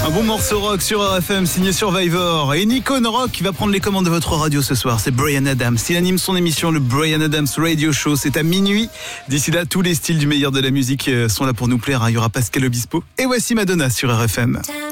Un bon morceau rock sur RFM signé Survivor. Et Nico Rock qui va prendre les commandes de votre radio ce soir. C'est Bryan Adams. Il anime son émission, le Bryan Adams Radio Show. C'est à minuit. D'ici là, tous les styles du meilleur de la musique sont là pour nous plaire. Il y aura Pascal Obispo. Et voici Madonna sur RFM.